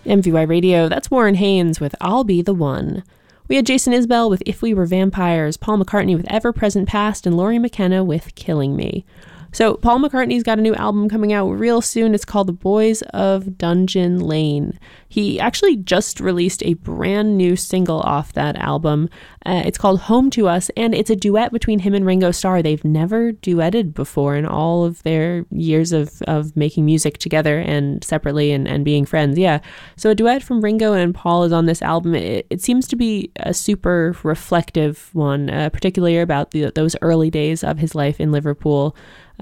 MVY Radio, that's Warren Haynes with I'll Be the One. We had Jason Isbell with If We Were Vampires, Paul McCartney with Ever Present Past, and Laurie McKenna with Killing Me. So Paul McCartney's got a new album coming out real soon. It's called The Boys of Dungeon Lane. He actually just released a brand new single off that album. It's called Home to Us, and it's a duet between him and Ringo Starr. They've never duetted before in all of their years of making music together and separately and being friends. Yeah, so a duet from Ringo and Paul is on this album. It seems to be a super reflective one, particularly about those early days of his life in Liverpool.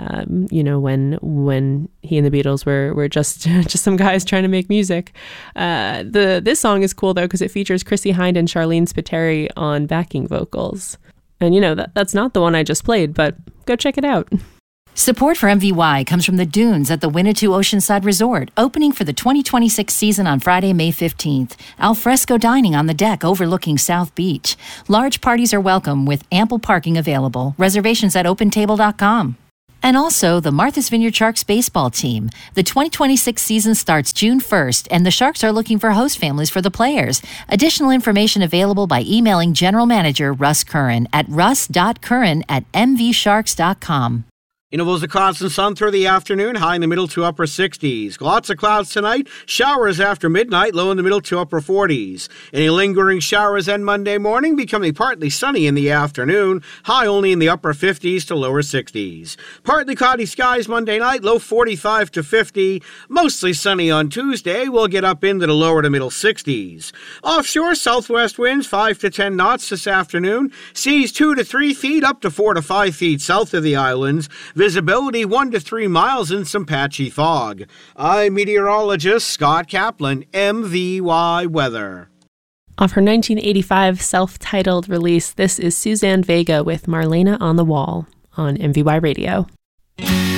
When he and the Beatles were just some guys trying to make music. This song is cool though because it features Chrissie Hynde and Charlene Spiteri on backing vocals. And that's not the one I just played, but go check it out. Support for MVY comes from the Dunes at the Winnetou Oceanside Resort, opening for the 2026 season on Friday, May 15th. Alfresco dining on the deck overlooking South Beach. Large parties are welcome with ample parking available. Reservations at opentable.com. And also the Martha's Vineyard Sharks baseball team. The 2026 season starts June 1st, and the Sharks are looking for host families for the players. Additional information available by emailing General Manager Russ Curran at russ.curran@mvsharks.com. Intervals of constant sun through the afternoon, high in the middle to upper 60s. Lots of clouds tonight, showers after midnight, low in the middle to upper 40s. Any lingering showers end Monday morning, becoming partly sunny in the afternoon, high only in the upper 50s to lower 60s. Partly cloudy skies Monday night, low 45 to 50. Mostly sunny on Tuesday, we'll get up into the lower to middle 60s. Offshore, southwest winds 5 to 10 knots this afternoon. Seas 2 to 3 feet up to 4 to 5 feet south of the islands. Visibility 1 to 3 miles in some patchy fog. I'm meteorologist Scott Kaplan, MVY Weather. Off her 1985 self-titled release, this is Suzanne Vega with Marlena on the Wall on MVY Radio.